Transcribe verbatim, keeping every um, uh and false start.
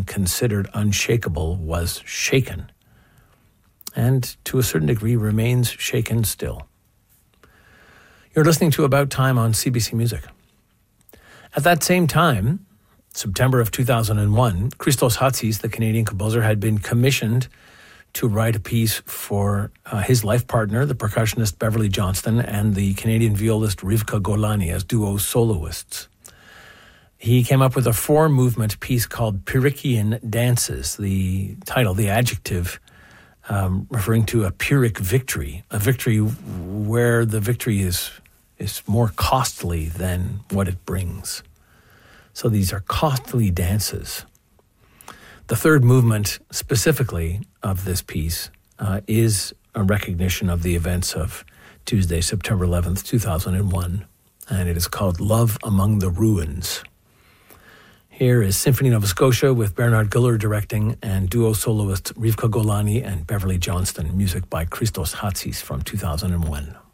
something considered unshakable was shaken, and to a certain degree remains shaken still. You're listening to About Time on C B C Music. At that same time, September of two thousand one, Christos Hatsis, the Canadian composer, had been commissioned to write a piece for uh, his life partner, the percussionist Beverly Johnston, and the Canadian violist Rivka Golani as duo soloists. He came up with a four-movement piece called Pyrrhichian Dances, the title, the adjective, um, referring to a Pyrrhic victory, a victory where the victory is, is more costly than what it brings. So these are costly dances. The third movement, specifically, of this piece uh, is a recognition of the events of Tuesday, September eleventh, two thousand one, and it is called Love Among the Ruins. Here is Symphony Nova Scotia with Bernard Guller directing and duo soloists Rivka Golani and Beverly Johnston, music by Christos Hatsis from two thousand one.